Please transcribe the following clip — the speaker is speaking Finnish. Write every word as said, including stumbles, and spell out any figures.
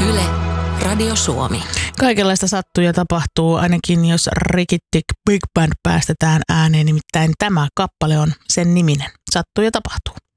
Yle, Radio Suomi. Kaikenlaista sattuu ja tapahtuu, ainakin jos Rikitik Big Band päästetään ääneen, nimittäin tämä kappale on sen niminen. Sattuu ja tapahtuu.